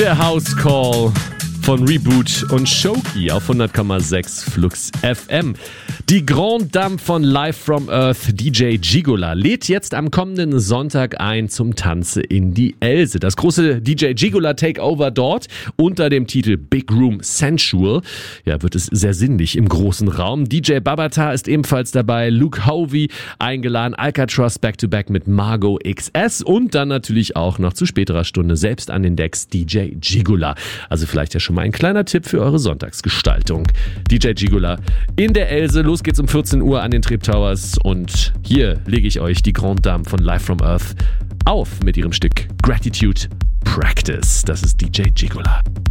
Der House Call von Reboot und Shoki auf 100,6 Flux FM. Die Grande Dame von Live from Earth, DJ Gigola, lädt jetzt am kommenden Sonntag ein zum Tanze in die Else. Das große DJ Gigola Takeover dort unter dem Titel Big Room Sensual. Ja, wird es sehr sinnlich im großen Raum. DJ Babata ist ebenfalls dabei, Luke Hovey eingeladen, Alcatraz Back-to-Back mit Margot XS und dann natürlich auch noch zu späterer Stunde selbst an den Decks DJ Gigola. Also vielleicht ja schon mal ein kleiner Tipp für eure Sonntagsgestaltung. DJ Gigola in der Else. Los geht's um 14 Uhr an den Trip Towers und hier lege ich euch die Grande Dame von Live from Earth auf mit ihrem Stück Gratitude Practice. Das ist DJ Gigola.